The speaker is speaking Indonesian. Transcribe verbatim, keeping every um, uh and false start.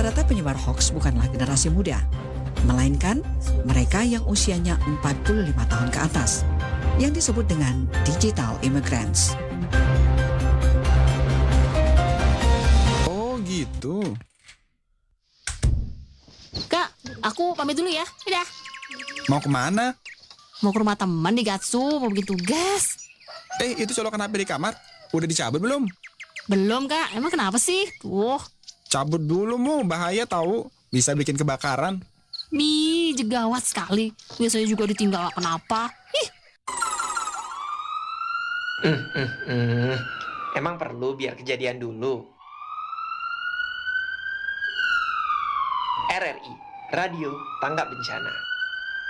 Rata-rata penyebar hoaks bukanlah generasi muda, melainkan mereka yang usianya empat puluh lima tahun ke atas, yang disebut dengan digital immigrants. Oh gitu. Kak, aku pamit dulu ya. Dadah. Mau kemana? Mau ke rumah teman di Gatsu, mau bikin tugas. Eh, itu colokan H P di kamar. Udah dicabut belum? Belum, Kak. Emang kenapa sih? Tuh. Cabut dulu mu, bahaya tahu. Bisa bikin kebakaran. Mi, jegawat sekali. Biasanya juga ditinggal gak kenapa. Ih. Hmm, hmm, hmm. Emang perlu biar kejadian dulu. R R I, Radio Tanggap Bencana.